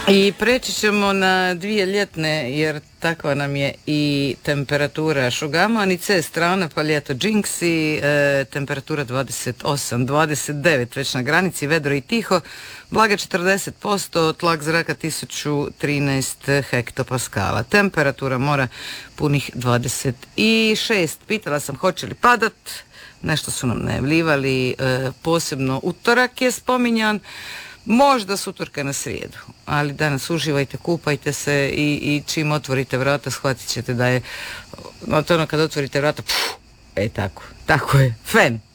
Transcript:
I preći ćemo na dvije ljetne, jer takva nam je i temperatura. Šugamo, C strana, pa ljeto Jinxi, temperatura 28, 29 već na granici, vedro i tiho, vlaga 40%, tlak zraka 1013 hektopaskala. Temperatura mora punih 26. Pitala sam hoće li padat, nešto su nam najavljivali, posebno utorak je spominjan. Možda s utorka na srijedu, ali danas uživajte, kupajte se i čim otvorite vrata shvatit ćete da je, ono kad otvorite vrata, tako je, fen.